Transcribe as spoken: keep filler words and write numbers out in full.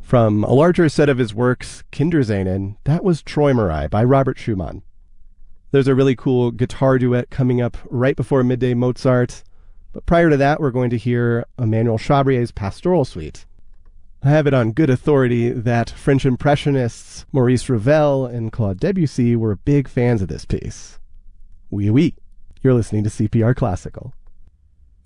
From a larger set of his works, Kinderscenen, that was Träumerei by Robert Schumann. There's a really cool guitar duet coming up right before Midday Mozart, but prior to that, we're going to hear Emmanuel Chabrier's Pastoral Suite. I have it on good authority that French Impressionists Maurice Ravel and Claude Debussy were big fans of this piece. Oui, oui. You're listening to C P R Classical.